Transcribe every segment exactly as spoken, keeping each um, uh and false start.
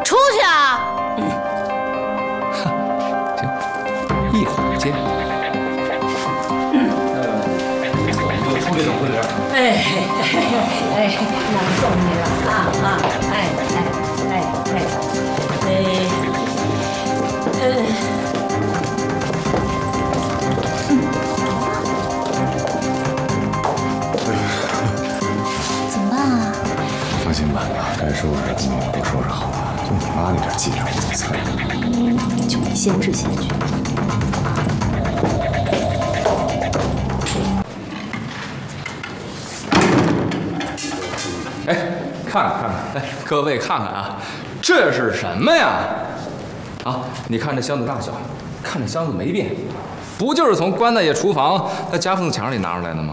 出去啊！ 嗯，行，一会儿见。嗯，那我们就出这种婚礼。 哎哎哎，那送你了啊啊！哎哎哎哎哎，呃。 放心吧，该收拾的东西我都收拾好了，就你妈那点记上我才。 就你先治先去。 哎，看看看看，哎，各位看看啊，这是什么呀？啊，你看这箱子大小，看这箱子没变，不就是从关大爷厨房他夹缝墙里拿出来的吗？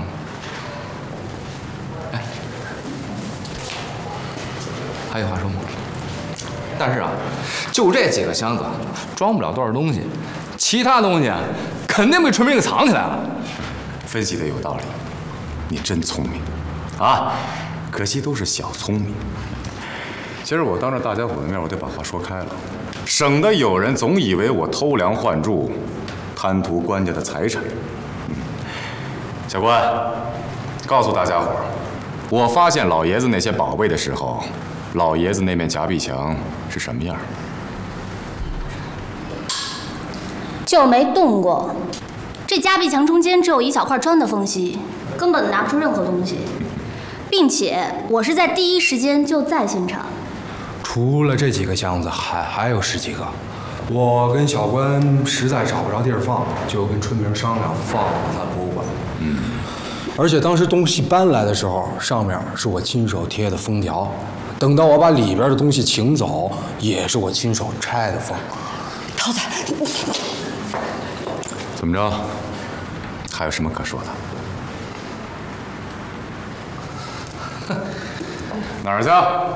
还有话说吗？但是啊，就这几个箱子装不了多少东西，其他东西肯定被春明给藏起来了。 分析的有道理，你真聪明啊！可惜都是小聪明。今儿我当着大家伙的面，我得把话说开了，省得有人总以为我偷梁换柱，贪图官家的财产。嗯，小关，告诉大家伙，我发现老爷子那些宝贝的时候。 老爷子那面夹壁墙是什么样？ 就没动过。这夹壁墙中间只有一小块砖的缝隙，根本拿不出任何东西，并且我是在第一时间就在现场。 除了这几个箱子，还还有十几个。我跟小关实在找不着地儿放，就跟春明商量放了他博物馆。嗯。而且当时东西搬来的时候，上面是我亲手贴的封条。 等到我把里边的东西请走，也是我亲手拆的封。 涛子， 怎么着？还有什么可说的？哪儿去？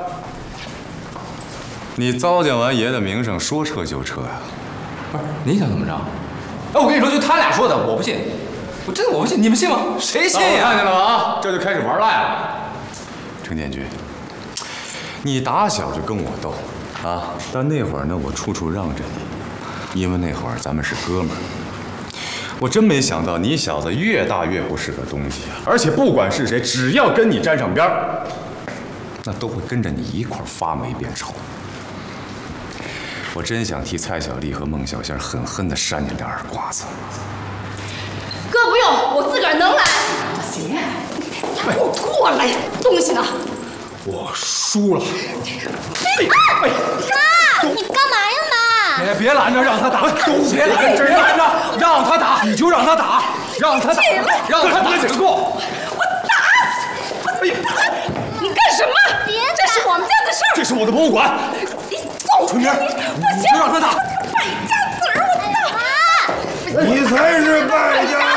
你糟践完爷的名声，说撤就撤呀？ 不是，你想怎么着？哎，我跟你说，就他俩说的，我不信。我真的我不信，你们信吗？谁信呀？ 看见了吧？啊，这就开始玩赖了。程建军。 你打小就跟我斗，啊！但那会儿呢，我处处让着你，因为那会儿咱们是哥们儿。我真没想到你小子越大越不是个东西啊！而且不管是谁，只要跟你沾上边儿，那都会跟着你一块儿发霉变臭。我真想替蔡小丽和孟小仙狠狠地扇你两耳刮子。 哥不用，我自个儿能来。 行，给我过来，东西呢？ 我输了。 哎，妈，你干嘛呀，妈？ 别别拦着，让他打，都别拦着，拦着，让他打，你就让他打，让他打，让他打几个够。 我打死！哎呀，你干什么？ 别打！ 这是我们家的事儿。 这是我的博物馆。 你走！ 春明， 我你就让他打。 败家子儿，我打！ 你才是败家